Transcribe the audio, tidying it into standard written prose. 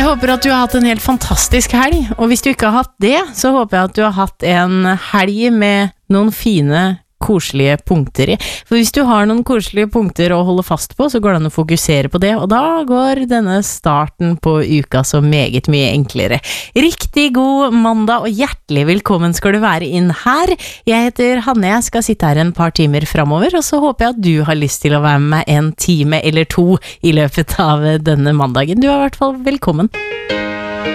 Jeg håper at du har hatt en helt fantastisk helg, og hvis du ikke har hatt det, så håper jeg at du har hatt en helg med noen fine, koselige punkter i. For hvis du har noen koselige punkter å holde fast på, så går det an å fokusere på det, og da går denne starten på uka så meget mye enklere. Riktig god mandag, og hjertelig velkommen skal du være inn her. Jeg heter Hanne, jeg skal sitte her en par timer fremover, og så håper jeg at du har lyst til å være med meg en time eller to i løpet av denne mandagen. Du er i hvert fall velkommen.